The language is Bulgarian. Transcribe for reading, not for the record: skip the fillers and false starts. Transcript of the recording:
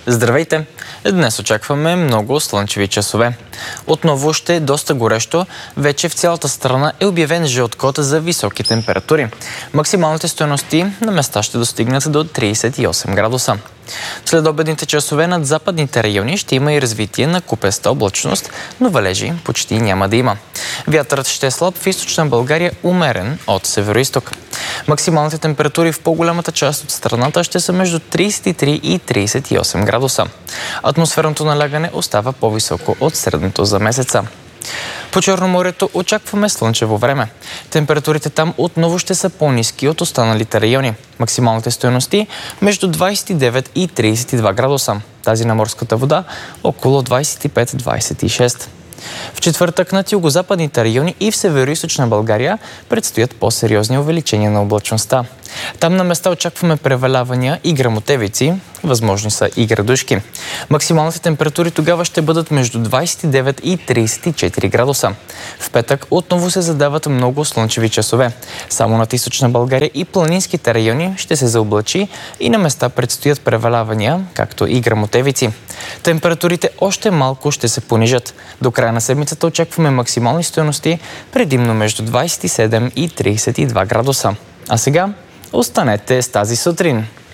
Здравейте! Днес очакваме много слънчеви часове. Отново ще е доста горещо. Вече в цялата страна е обявен жълт код за високи температури. Максималните стойности на места ще достигнат до 38 градуса. След обедните часове над западните райони ще има и развитие на купеста облачност, но валежи почти няма да има. Вятърът ще е слаб в източна България, умерен от североизток. Максималните температури в по-голямата част от страната ще са между 33 и 38 градуса. Атмосферното налягане остава по-високо от средното за месеца. По Черноморието очакваме слънчево време. Температурите там отново ще са по-ниски от останалите райони. Максималните стойности между 29 и 32 градуса. Тази на морската вода около 25-26. В четвъртък над югозападните райони и в североизточна България предстоят по-сериозни увеличения на облачността. Там на места очакваме превалявания и гръмотевици, възможни са и градушки. Максималните температури тогава ще бъдат между 29 и 34 градуса. В петък отново се задават много слънчеви часове. Само над източна България и планинските райони ще се заоблачи и на места предстоят превалявания, както и гръмотевици. Температурите още малко ще се понижат. До края на седмицата очакваме максимални стойности предимно между 27 и 32 градуса. А сега останете с тази сутрин.